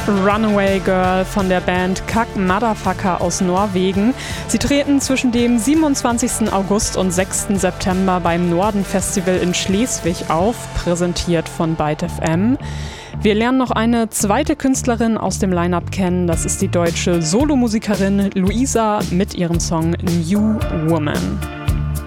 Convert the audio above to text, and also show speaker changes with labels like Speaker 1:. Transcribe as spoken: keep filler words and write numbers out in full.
Speaker 1: Runaway Girl von der Band Kack Motherfucker aus Norwegen. Sie treten zwischen dem siebenundzwanzigsten August und sechsten September beim Norden Festival in Schleswig auf, präsentiert von Byte F M. Wir lernen noch eine zweite Künstlerin aus dem Line-Up kennen. Das ist die deutsche Solomusikerin Luisa mit ihrem Song New Woman.